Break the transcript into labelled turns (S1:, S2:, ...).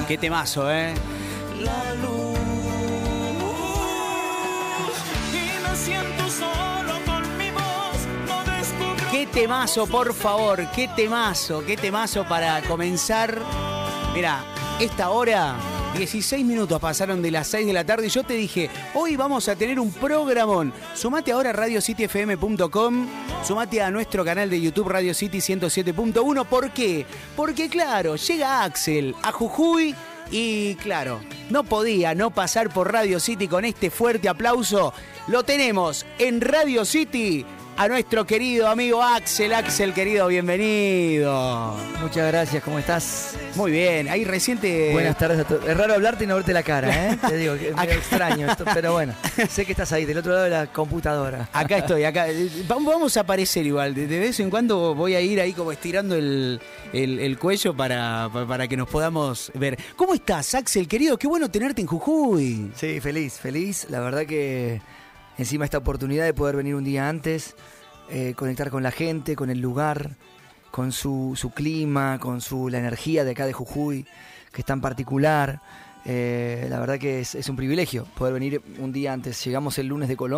S1: Qué temazo, ¿eh?
S2: La luz y me siento solo con mi voz, no descubro.
S1: Qué temazo, por favor, qué temazo para comenzar. Mira, esta hora, 16 minutos pasaron de las 6 de la tarde y yo te dije, hoy vamos a tener un programón. Sumate ahora a radiocityfm.com, sumate a nuestro canal de YouTube Radio City 107.1. ¿Por qué? Porque claro, llega Axel a Jujuy y claro, no podía no pasar por Radio City con este fuerte aplauso. Lo tenemos en Radio City a nuestro querido amigo Axel. Axel, querido, bienvenido.
S3: Muchas gracias, ¿cómo estás?
S1: Muy bien, ahí reciente...
S3: Buenas tardes a todos. Es raro hablarte y no verte la cara, ¿eh? Te digo, que es medio extraño esto, pero bueno, sé que estás ahí, del otro lado de la computadora.
S1: Acá estoy, acá. Vamos a aparecer igual, de vez en cuando voy a ir ahí como estirando el cuello para que nos podamos ver. ¿Cómo estás, Axel, querido? Qué bueno tenerte en Jujuy.
S3: Sí, feliz. La verdad que encima esta oportunidad de poder venir un día antes, conectar con la gente, con el lugar, con su clima, con la energía de acá de Jujuy, que es tan particular. La verdad que es un privilegio poder venir un día antes. Llegamos el lunes de Colombia.